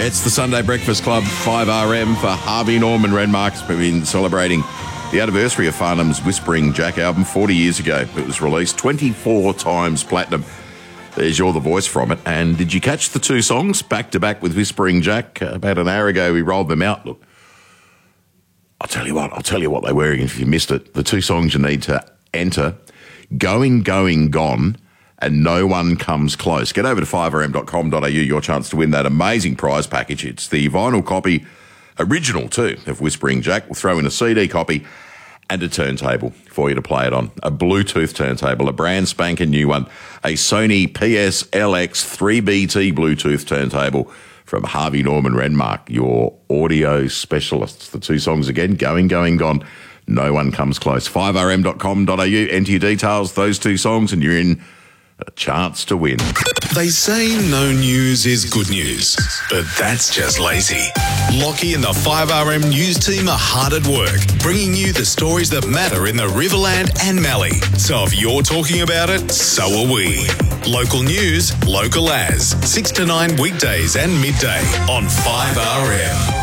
It's the Sunday Breakfast Club, 5RM for Harvey Norman Renmark. We've been celebrating the anniversary of Farnham's Whispering Jack album 40 years ago. It was released 24 times platinum. There's You're the Voice from it. And did you catch the two songs back-to-back with Whispering Jack? About an hour ago, we rolled them out. Look, I'll tell you what they were if you missed it. The two songs you need to enter, Going, Going, Gone, and No One Comes Close. Get over to 5rm.com.au, your chance to win that amazing prize package. It's the vinyl copy, original too, of Whispering Jack. We'll throw in a CD copy and a turntable for you to play it on. A Bluetooth turntable, a brand spanking new one, a Sony PSLX 3BT Bluetooth turntable from Harvey Norman Renmark, your audio specialists. The two songs again, Going, Going, Gone, No One Comes Close. 5rm.com.au, enter your details, those two songs, and you're in a chance to win. They say no news is good news, but that's just lazy. Lockie and the 5RM news team are hard at work, bringing you the stories that matter in the Riverland and Mallee. So if you're talking about it, so are we. Local news, local as. 6 to 9 weekdays and midday on 5RM.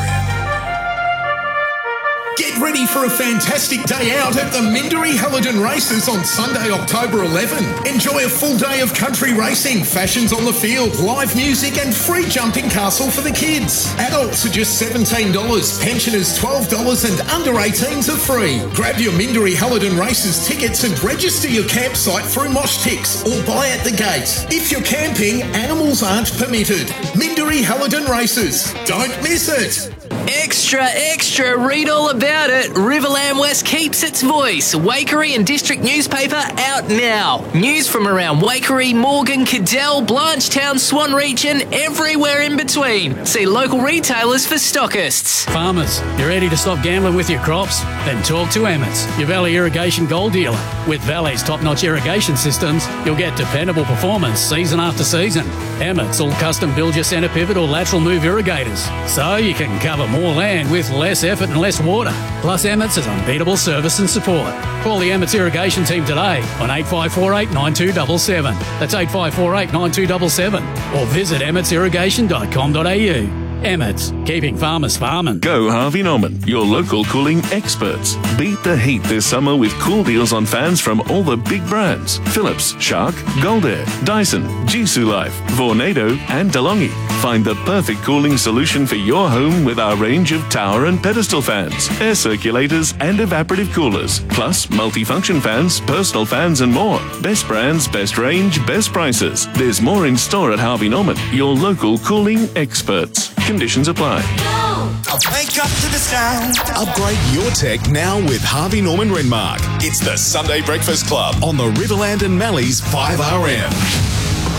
Get ready for a fantastic day out at the Mindarie Hallidan Races on Sunday, October 11. Enjoy a full day of country racing, fashions on the field, live music and free jumping castle for the kids. Adults are just $17, pensioners $12 and under 18s are free. Grab your Mindarie Hallidan Races tickets and register your campsite through Moshtix or buy at the gate. If you're camping, animals aren't permitted. Mindarie Hallidan Races. Don't miss it. Extra, extra, read all about it. Riverland West keeps its voice. Waikerie and District newspaper out now. News from around Waikerie, Morgan, Cadell, Blanchetown, Swan Reach and everywhere in between. See local retailers for stockists. Farmers, you ready to stop gambling with your crops? Then talk to Emmets, your Valley Irrigation Gold dealer. With Valley's top-notch irrigation systems, you'll get dependable performance season after season. Emmets will custom build your centre pivot or lateral move irrigators, so you can cover more land with less effort and less water. Plus, Emmets has unbeatable service and support. Call the Emmets Irrigation team today on 8548 9277. That's 8548 9277. Or visit emmetsirrigation.com.au. Emmets, keeping farmers farming. Go Harvey Norman, your local cooling experts. Beat the heat this summer with cool deals on fans from all the big brands. Philips, Shark, Goldair, Dyson, Jisoo Life, Vornado and DeLonghi. Find the perfect cooling solution for your home with our range of tower and pedestal fans, air circulators and evaporative coolers, plus multifunction fans, personal fans and more. Best brands, best range, best prices. There's more in store at Harvey Norman, your local cooling experts. Conditions apply. Wake up to the sound. Upgrade your tech now with Harvey Norman Renmark. It's the Sunday Breakfast Club on the Riverland and Malley's 5RM.